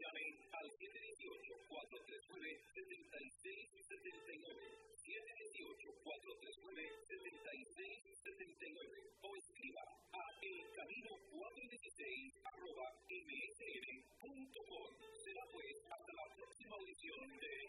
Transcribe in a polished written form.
Llame al 718-439-7679, 718-439-7679, o escriba a elcamino416@msn.com. Será pues hasta la próxima audición de